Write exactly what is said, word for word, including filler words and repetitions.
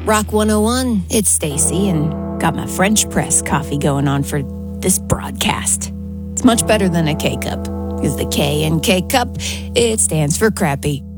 Rock one oh one, it's Stacy, and got my French press coffee going on for this broadcast. It's much better than a K-Cup, because the K in K-Cup, it stands for crappy.